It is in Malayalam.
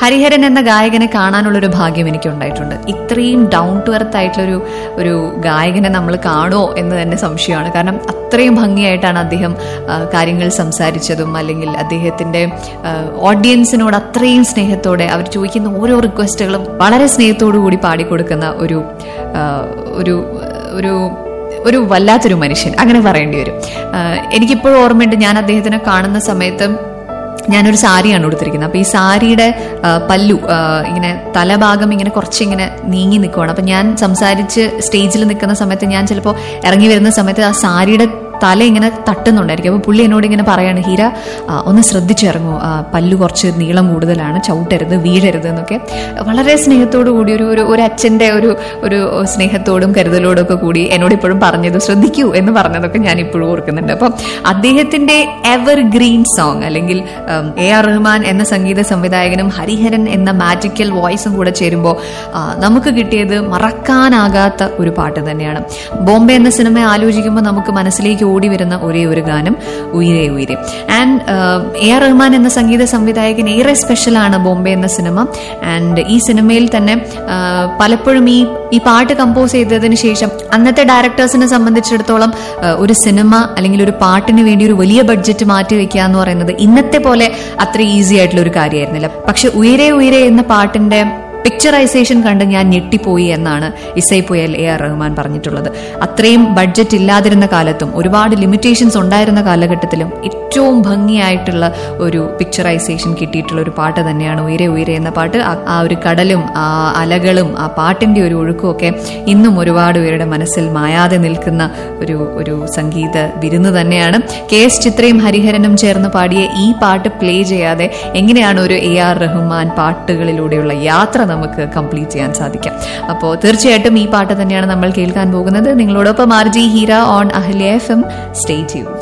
ഹരിഹരൻ എന്ന ഗായകനെ കാണാനുള്ളൊരു ഭാഗ്യം എനിക്ക് ഉണ്ടായിട്ടുണ്ട്. ഇത്രയും ഡൗൺ ടു എർത്ത് ആയിട്ടുള്ളൊരു ഒരു ഗായകനെ നമ്മൾ കാണുമോ എന്ന് തന്നെ സംശയമാണ്. കാരണം അത്രയും ഭംഗിയായിട്ടാണ് അദ്ദേഹം കാര്യങ്ങൾ സംസാരിച്ചതും, അല്ലെങ്കിൽ അദ്ദേഹത്തിന്റെ ഓഡിയൻസിനോട് അത്രയും സ്നേഹത്തോടെ അവർ ചോദിക്കുന്ന ഓരോ റിക്വസ്റ്റുകളും വളരെ സ്നേഹത്തോടു കൂടി പാടിക്കൊടുക്കുന്ന ഒരു ഒരു ഒരു വല്ലാത്തൊരു മനുഷ്യൻ, അങ്ങനെ പറയേണ്ടി വരും. എനിക്കിപ്പോഴും ഓർമ്മയുണ്ട്, ഞാൻ അദ്ദേഹത്തിനെ കാണുന്ന സമയത്ത് ഞാനൊരു സാരിയാണ് കൊടുത്തിരിക്കുന്നത്. അപ്പൊ ഈ സാരിയുടെ പല്ലു ഇങ്ങനെ തലഭാഗം ഇങ്ങനെ കുറച്ചിങ്ങനെ നീങ്ങി നിൽക്കുവാണ്. അപ്പൊ ഞാൻ സംസാരിച്ച് സ്റ്റേജിൽ നിൽക്കുന്ന സമയത്ത് ഞാൻ ചിലപ്പോൾ ഇറങ്ങി വരുന്ന സമയത്ത് ആ സാരിയുടെ തല ഇങ്ങനെ തട്ടുന്നുണ്ടായിരിക്കും. അപ്പോൾ പുള്ളി എന്നോട് ഇങ്ങനെ പറയാണ്, ഹീര ഒന്ന് ശ്രദ്ധിച്ചിറങ്ങൂ, പല്ലു കുറച്ച് നീളം കൂടുതലാണ്, ചവിട്ടരുത്, വീഴരുത് എന്നൊക്കെ വളരെ സ്നേഹത്തോടു കൂടി ഒരു അച്ഛൻ്റെ ഒരു സ്നേഹത്തോടും കരുതലോടും ഒക്കെ കൂടി എന്നോട് ഇപ്പോഴും പറഞ്ഞത് ശ്രദ്ധിക്കൂ എന്ന് പറഞ്ഞതൊക്കെ ഞാൻ ഇപ്പോഴും ഓർക്കുന്നുണ്ട്. അപ്പം അദ്ദേഹത്തിന്റെ എവർ ഗ്രീൻ സോങ്, അല്ലെങ്കിൽ AR റഹ്മാൻ എന്ന സംഗീത സംവിധായകനും ഹരിഹരൻ എന്ന മാജിക്കൽ വോയിസും കൂടെ ചേരുമ്പോൾ നമുക്ക് കിട്ടിയത് മറക്കാനാകാത്ത ഒരു പാട്ട് തന്നെയാണ്. ബോംബെ എന്ന സിനിമ ആലോചിക്കുമ്പോൾ നമുക്ക് മനസ്സിലേക്ക് ഓടി വരുന്ന ഒരേ ഒരു ഗാനം ഉയരെ ഉയരെ. ആൻഡ് AR റഹ്മാൻ എന്ന സംഗീത സംവിധായകൻ ഏറെ സ്പെഷ്യലാണ് ബോംബെ എന്ന സിനിമ. ആൻഡ് ഈ സിനിമയിൽ തന്നെ പലപ്പോഴും ഈ പാട്ട് കമ്പോസ് ചെയ്തതിന് ശേഷം അന്നത്തെ ഡയറക്ടേഴ്സിനെ സംബന്ധിച്ചിടത്തോളം ഒരു സിനിമ അല്ലെങ്കിൽ ഒരു പാട്ടിന് വേണ്ടി ഒരു വലിയ ബഡ്ജറ്റ് മാറ്റി വെക്കുക എന്ന് പറയുന്നത് ഇന്നത്തെ പോലെ അത്ര ഈസി ആയിട്ടുള്ള ഒരു കാര്യമായിരുന്നില്ല. പക്ഷെ ഉയരെ ഉയരെ എന്ന പാട്ടിന്റെ പിക്ചറൈസേഷൻ കണ്ട് ഞാൻ ഞെട്ടിപ്പോയി എന്നാണ് ഇസൈപ്പുയൽ AR റഹ്മാൻ പറഞ്ഞിട്ടുള്ളത്. അത്രയും ബഡ്ജറ്റ് ഇല്ലാതിരുന്ന കാലത്തും ഒരുപാട് ലിമിറ്റേഷൻസ് ഉണ്ടായിരുന്ന കാലഘട്ടത്തിലും ഏറ്റവും ഭംഗിയായിട്ടുള്ള ഒരു പിക്ചറൈസേഷൻ കിട്ടിയിട്ടുള്ള ഒരു പാട്ട് തന്നെയാണ് ഉയരെ ഉയരെ എന്ന പാട്ട്. ആ ഒരു കടലും ആ അലകളും ആ പാട്ടിന്റെ ഒരു ഒഴുക്കും ഒക്കെ ഇന്നും ഒരുപാട് പേരുടെ മനസ്സിൽ മായാതെ നിൽക്കുന്ന ഒരു സംഗീത വിരുന്ന് തന്നെയാണ്. KS ചിത്രയും ഹരിഹരനും ചേർന്ന് പാടിയ ഈ പാട്ട് പ്ലേ ചെയ്യാതെ എങ്ങനെയാണ് ഒരു AR റഹ്മാൻ പാട്ടുകളിലൂടെയുള്ള യാത്ര നമുക്ക് കംപ്ലീറ്റ് ചെയ്യാൻ സാധിക്കാം? അപ്പോൾ തീർച്ചയായിട്ടും ഈ പാട്ട് തന്നെയാണ് നമ്മൾ കേൾക്കാൻ പോകുന്നത്. നിങ്ങളോടൊപ്പം RJ Heera on Ahalya FM. Stay tuned.